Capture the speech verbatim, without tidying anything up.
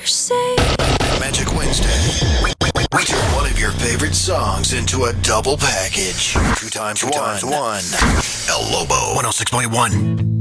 say. Magic Wednesday. We, we, we, we turn one of your favorite songs into a double package. Two times Two one. Times one. El Lobo. one oh six point one.